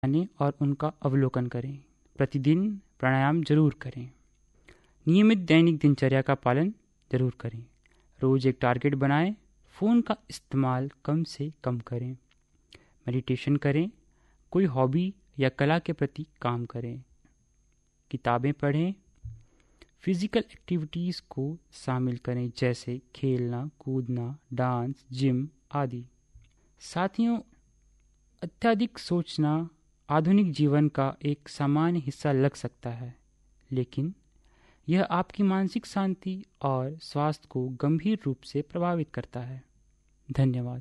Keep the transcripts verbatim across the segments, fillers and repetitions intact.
और उनका अवलोकन करें। प्रतिदिन प्राणायाम जरूर करें। नियमित दैनिक दिनचर्या का पालन जरूर करें। रोज एक टारगेट बनाएं। फ़ोन का इस्तेमाल कम से कम करें। मेडिटेशन करें। कोई हॉबी या कला के प्रति काम करें। किताबें पढ़ें। फिजिकल एक्टिविटीज़ को शामिल करें, जैसे खेलना, कूदना, डांस, जिम आदि। साथियों, अत्यधिक सोचना आधुनिक जीवन का एक सामान्य हिस्सा लग सकता है, लेकिन यह आपकी मानसिक शांति और स्वास्थ्य को गंभीर रूप से प्रभावित करता है। धन्यवाद।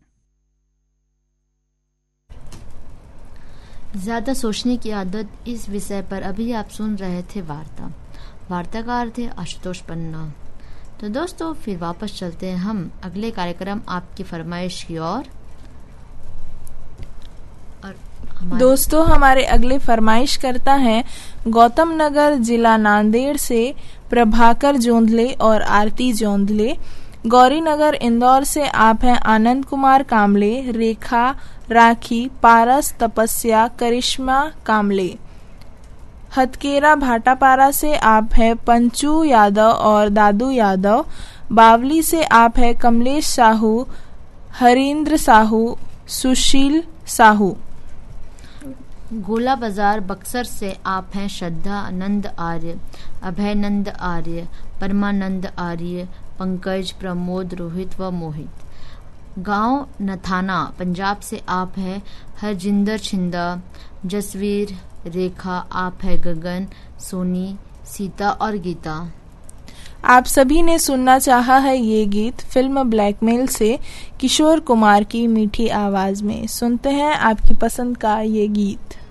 ज़्यादा सोचने की आदत, इस विषय पर अभी आप सुन रहे थे वार्ता। वार्ता का अर्थ है आशुतोष पन्ना। तो दोस्तों, फिर वापस चलते हैं हम अगले कार्यक्रम आपकी फरमाइश की ओर। और हमारे दोस्तों, हमारे अगले फरमाइश करता है गौतम नगर जिला नांदेड़ से प्रभाकर जोंधले और आरती जोंधले। गौरी नगर इंदौर से आप हैं आनंद कुमार कामले, रेखा, राखी, पारस, तपस्या, करिश्मा कामले। हथकेरा भाटापारा से आप हैं पंचू यादव और दादू यादव। बावली से आप हैं कमलेश साहू, हरींद्र साहू, सुशील साहू। गोला बाजार बक्सर से आप हैं श्रद्धा नंद आर्य, अभयनंद आर्य, परमानंद आर्य, पंकज, प्रमोद, रोहित व मोहित। गांव नथाना पंजाब से आप हैं हरजिंदर छिंदा, जसवीर, रेखा, आप है गगन, सोनी, सीता और गीता। आप सभी ने सुनना चाहा है ये गीत फिल्म ब्लैकमेल से किशोर कुमार की मीठी आवाज में। सुनते हैं आपकी पसंद का ये गीत।